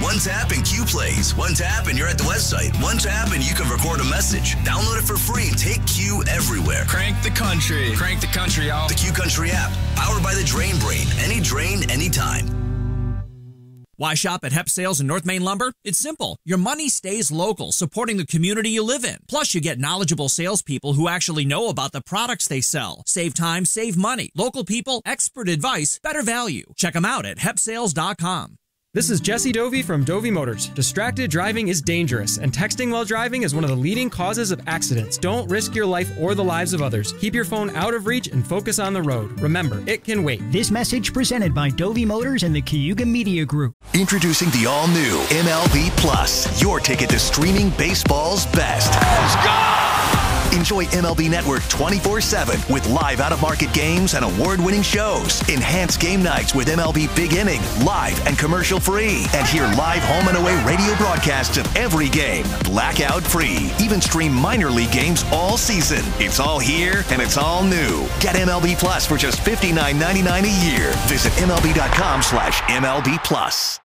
One tap and Q plays. One tap and you're at the website. One tap and you can record a message. Download it for free and take Q everywhere. Crank the country. Crank the country, y'all. The Q Country app, powered by the Drain Brain. Any drain, anytime. Why shop at Hep Sales and North Main Lumber? It's simple. Your money stays local, supporting the community you live in. Plus, you get knowledgeable salespeople who actually know about the products they sell. Save time, save money. Local people, expert advice, better value. Check them out at hepsales.com. This is Jesse Dovey from Dovey Motors. Distracted driving is dangerous, and texting while driving is one of the leading causes of accidents. Don't risk your life or the lives of others. Keep your phone out of reach and focus on the road. Remember, it can wait. This message presented by Dovey Motors and the Cayuga Media Group. Introducing the all-new MLB Plus, your ticket to streaming baseball's best. Let's go! Enjoy MLB Network 24/7 with live out-of-market games and award-winning shows. Enhance game nights with MLB Big Inning, live and commercial-free. And hear live home and away radio broadcasts of every game, blackout-free. Even stream minor league games all season. It's all here and it's all new. Get MLB Plus for just $59.99 a year. Visit MLB.com/MLB Plus.